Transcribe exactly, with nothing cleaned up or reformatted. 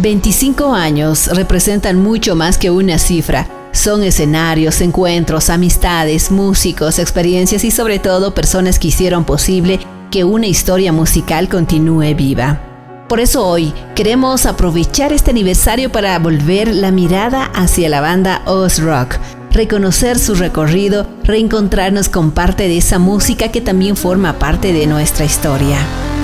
veinticinco años representan mucho más que una cifra. Son escenarios, encuentros, amistades, músicos, experiencias y sobre todo personas que hicieron posible que una historia musical continúe viva. Por eso hoy queremos aprovechar este aniversario para volver la mirada hacia la banda Oz Rock, reconocer su recorrido, reencontrarnos con parte de esa música que también forma parte de nuestra historia.